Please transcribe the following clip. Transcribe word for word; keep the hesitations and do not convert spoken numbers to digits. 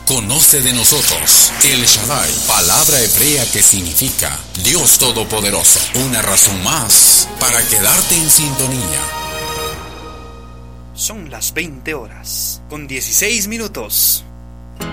Conoce de nosotros El Shaddai, palabra hebrea que significa Dios Todopoderoso. Una razón más para quedarte en sintonía. Son las veinte horas, con dieciséis minutos.